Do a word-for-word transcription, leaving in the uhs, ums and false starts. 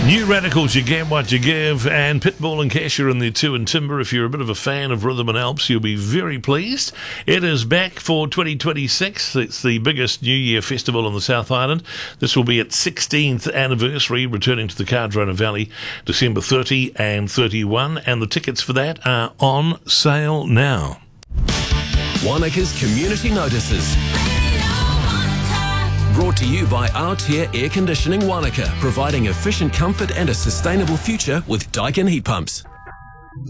New Radicals, you get what you give, and Pitbull and Cash are in there too, and Timber. If you're a bit of a fan of Rhythm and Alps, you'll be very pleased. It is back for twenty twenty-six. It's the biggest New Year festival on the South Island. This will be its sixteenth anniversary, returning to the Cardrona Valley December thirtieth and thirty-first, and the tickets for that are on sale now. Wanaka's Community Notices. Brought to you by Altair Air Conditioning Wanaka, providing efficient comfort and a sustainable future with Daikin heat pumps.